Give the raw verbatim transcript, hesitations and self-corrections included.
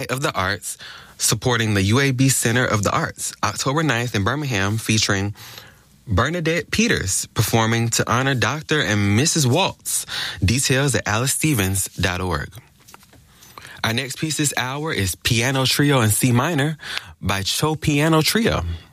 of the Arts, supporting the U A B Center of the Arts, October ninth in Birmingham, featuring Bernadette Peters performing to honor Doctor and Missus Waltz. Details at alice stevens dot org. Our next piece this hour is Piano Trio in C minor by Cho Piano Trio.